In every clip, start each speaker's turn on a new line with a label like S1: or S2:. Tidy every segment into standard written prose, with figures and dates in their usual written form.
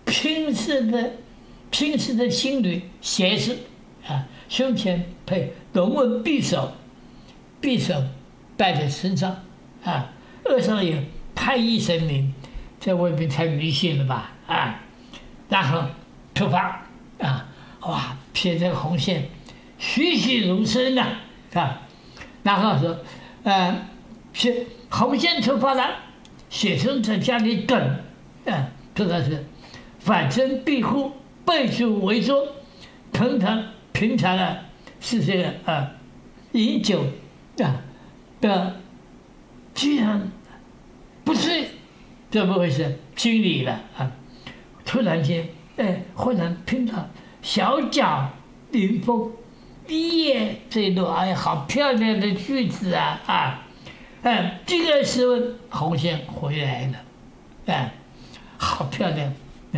S1: 平时的青绿斜视啊，胸前配龙纹匕首戴在身上啊，额上有太医神明，这未必太迷信了吧啊？然后头发啊，哇，披这个红线，栩栩如生啊，然后说，是红线头发了，学生在家里等，这个是反身庇护，背书为坐，平常啊是这个饮酒的，居然不是怎么回事？经历了啊，突然间忽然听到小脚临风，一叶坠落，哎，好漂亮的句子啊！这个时候红线回来了，好漂亮，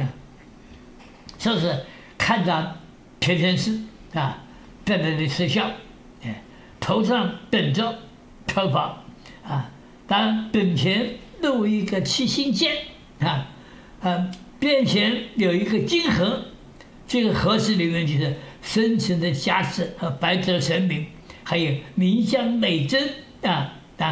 S1: 就是看到田天师在那里吃笑，头上顶着头发当等前露一个七星剑边前有一个金盒，这个盒子里面就是生辰的家事和白蛇神明，还有冥香美珍然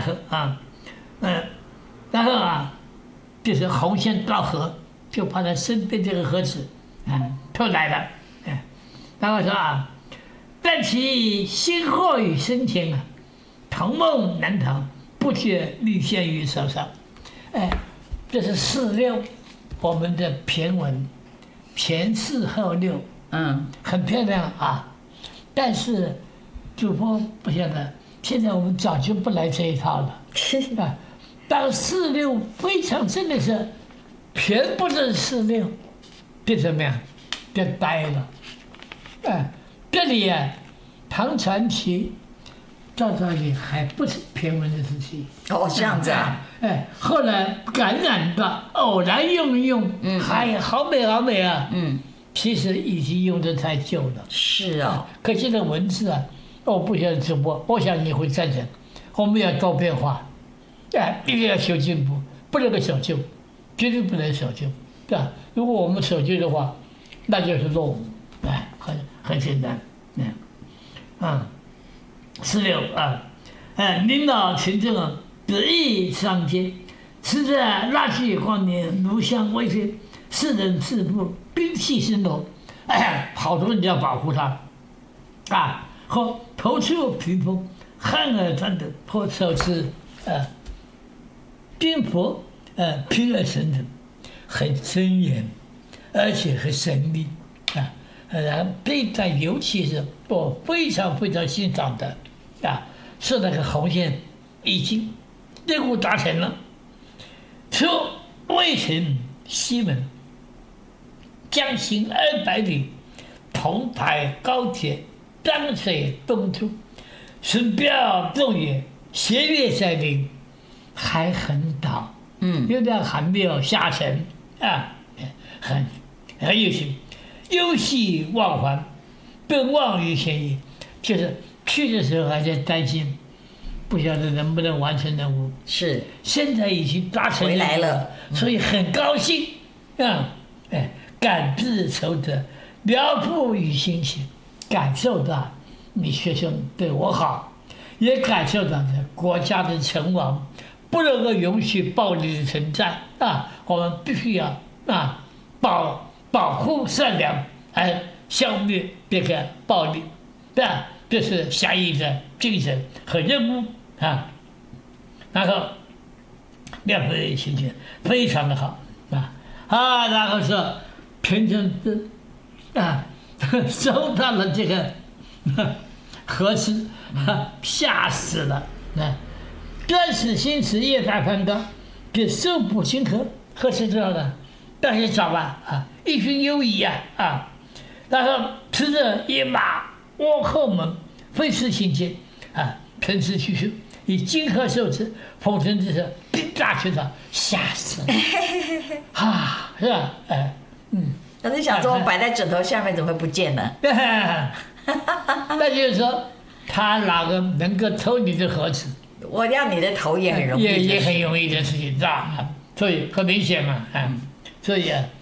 S1: 后就是红线到河，就把他身边这个盒子偷来了，然后说但其心惑于生前同梦难逃，不觉立现于手上。这是4/6，我们的骈文，前4后6，很漂亮啊。但是主播不晓得，现在我们早就不来这一套了。当4/6非常真的是全部是4/6，变怎么样？变呆了。这里唐传奇到这里还不是骈文的时期。
S2: 这样子啊。
S1: 后来感染到偶然用一用，好美好美啊。其实已经用得太久了。
S2: 是啊。
S1: 可惜这文字我不晓得主播，我想你会赞成，我们要多变化，一定要求进步，不能够守旧，绝对不能守旧，对吧？如果我们守旧的话，那就是落伍，很简单，4/6领导群众得意上街，持着蜡炬光年，炉香微醺，世人自负，兵器生龙，好多人要保护他，和头出屏风，汗而战斗，或手持兵符，平而神thần，很庄严，而且很神秘然后这一段尤其是我非常非常欣赏的是那个红线已经任务达成了，出渭城西门，将行200里，同排高铁，江水东出，神标动也，斜月在林，还很早，月亮还没有下沉很有趣。忧喜忘还，更忘于前矣。就是去的时候还在担心，不晓得能不能完成任务。
S2: 是。现
S1: 在已经达成
S2: 回来了，
S1: 所以很高兴感至仇德，聊付于心情，感受到你学生对我好，也感受到国家的存亡不能够允许暴力的存在我们必须要保护善良，消灭这个暴力，这是侠义的精神和任务然后廖飞心情非常的好然后说平城子收到了这个盒子吓死了断使心持夜大攀高，给受补清河，何时知道的？大家找吧一群优夷然后持着一马窝后门，飞驰行进喷驰去去，以金河受之，风尘之势，兵大全场，吓死了是吧？
S2: 可是想说摆在枕头下面怎么会不见呢？
S1: 那就是说他哪个能够偷你的盒子？
S2: 我要你的头也很容易，
S1: 也很容易的事情，是吧？所以很明显嘛，所以